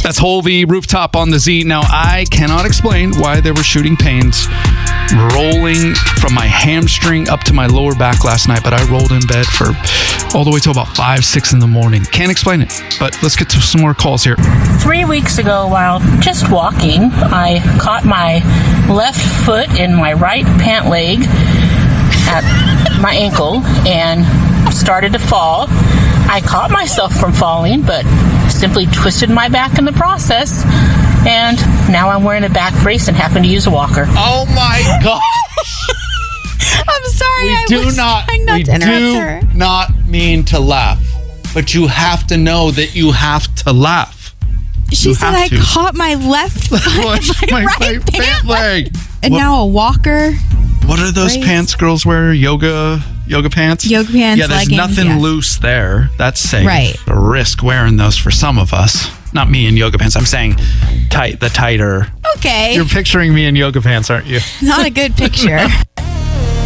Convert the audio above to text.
That's Holvey, Rooftop on the Z. Now, I cannot explain why there were shooting pains rolling from my hamstring up to my lower back last night, but I rolled in bed for all the way till about 5, 6 in the morning. Can't explain it, but let's get to some more calls here. 3 weeks ago, while just walking, I caught my left foot in my right pant leg at my ankle and started to fall. I caught myself from falling, but simply twisted my back in the process, and now I'm wearing a back brace and having to use a walker. Oh my God. I'm sorry. We do not mean to laugh, but you have to know that you have to laugh. She said I caught my left foot, my right pant leg. And now a walker. What are those pants girls wear? Yoga pants? Yoga pants, yeah, there's leggings, nothing loose there. That's safe. Right. A risk wearing those for some of us. Not me in yoga pants. I'm saying the tighter. Okay. You're picturing me in yoga pants, aren't you? Not a good picture.